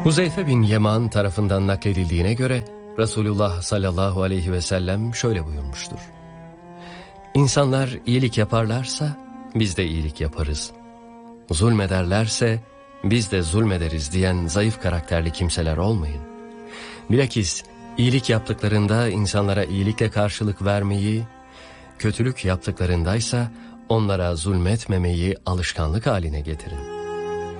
Huzeyfe bin Yeman tarafından nakledildiğine göre Resulullah sallallahu aleyhi ve sellem şöyle buyurmuştur. İnsanlar iyilik yaparlarsa biz de iyilik yaparız. Zulmederlerse biz de zulmederiz diyen zayıf karakterli kimseler olmayın. Bilakis iyilik yaptıklarında insanlara iyilikle karşılık vermeyi, kötülük yaptıklarındaysa onlara zulmetmemeyi alışkanlık haline getirin.